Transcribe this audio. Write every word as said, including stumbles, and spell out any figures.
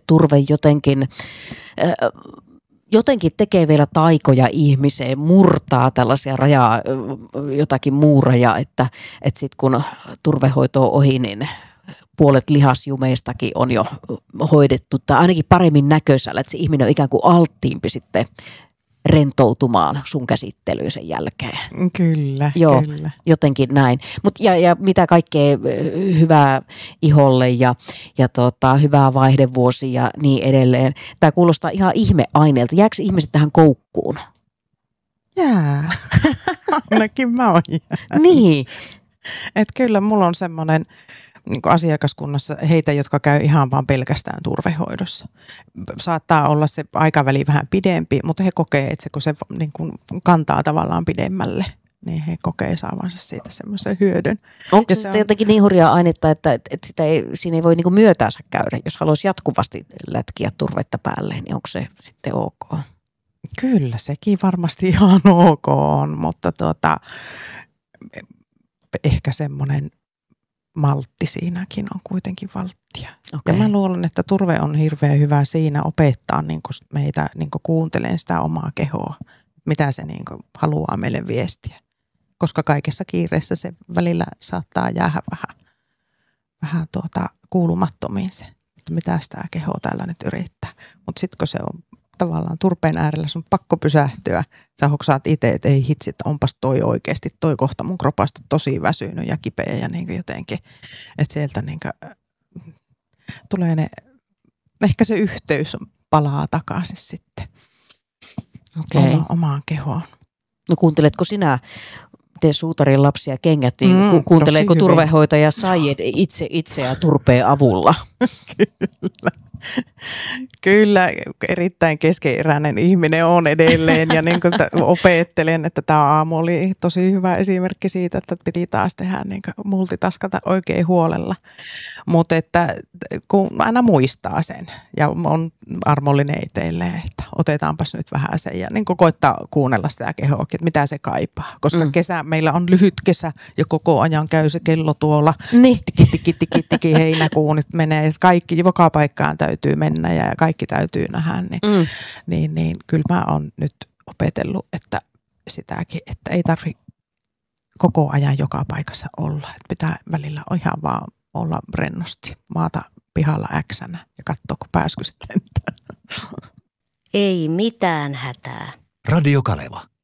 turve jotenkin, äh, jotenkin tekee vielä taikoja ihmiseen, murtaa tällaisia rajaa, jotakin muurajaa, että, että sitten kun turvehoito on ohi, niin puolet lihasjumeistakin on jo hoidettu tai ainakin paremmin näköisellä, että se ihminen on ikään kuin alttiimpi sitten rentoutumaan sun käsittelyyn sen jälkeen. Kyllä, Joo, kyllä. jotenkin näin. Mut ja, ja mitä kaikkea hyvää iholle ja, ja tota, hyvää vaihdevuosia ja niin edelleen. Tämä kuulostaa ihan ihmeaineelta. Jääkö ihmiset tähän koukkuun? Jää. Ainakin mä oon jää. Niin. Että kyllä mulla on semmoinen niin kuin asiakaskunnassa heitä, jotka käy ihan vaan pelkästään turvehoidossa. Saattaa olla se aikaväli vähän pidempi, mutta he kokee, että se, kun se niin kuin kantaa tavallaan pidemmälle, niin he kokee saavansa siitä semmoisen hyödyn. Onko ja se, se on jotenkin niin hurjaa ainetta, että, että, että sitä ei, siinä ei voi niin kuin myötäänsä käydä? Jos haluaisi jatkuvasti lätkiä turvetta päälle, niin onko se sitten ok? Kyllä, sekin varmasti ihan ok on, mutta tuota, ehkä semmoinen maltti siinäkin on kuitenkin valttia. Okay. Ja mä luulen, että turve on hirveän hyvä siinä opettaa niin kuin meitä niin kuin kuuntelemaan sitä omaa kehoa, mitä se niin kuin haluaa meille viestiä. Koska kaikessa kiireessä se välillä saattaa jäädä vähän, vähän tuota kuulumattomiin se, että mitä sitä kehoa täällä nyt yrittää. Mutta sitten kun se on tavallaan turpeen äärellä, sun pakko pysähtyä. Sä hoksaat itse, että ei hitsi, että onpas toi oikeasti, toi kohta mun kropasta tosi väsynyt ja kipeä ja niin jotenkin. Että sieltä niin kuin, tulee ne, ehkä se yhteys palaa takaisin sitten okay. oma, omaan kehoon. No kuunteletko sinä, tee suutarin lapsia kengät, niin Mm, kuunteleeko tosi turvehoitaja Sayed itse itseään turpeen avulla? Kyllä. Kyllä, erittäin keskeeräinen ihminen on edelleen ja niin kuin opettelen, että tämä aamu oli tosi hyvä esimerkki siitä, että piti taas tehdä niin kuin multitaskata oikein huolella. Mutta että kun aina muistaa sen ja on armollinen itselleen, että otetaanpas nyt vähän sen ja niin kuin koittaa kuunnella sitä kehoakin, että mitä se kaipaa. Koska mm. kesä, meillä on lyhyt kesä ja koko ajan käy se kello tuolla, niin. tiki, tiki, tiki, tiki, heinäkuu nyt menee, kaikki joka paikkaan täytyy mennä ja kaikki täytyy nähdä, niin, mm. niin, niin kyllä mä oon nyt opetellut, että sitäkin, että ei tarvitse koko ajan joka paikassa olla. Että pitää välillä ihan vaan olla rennosti, maata pihalla äksänä ja katsoa, kun pääskö sitten lentää. Ei mitään hätää. Radio Kaleva.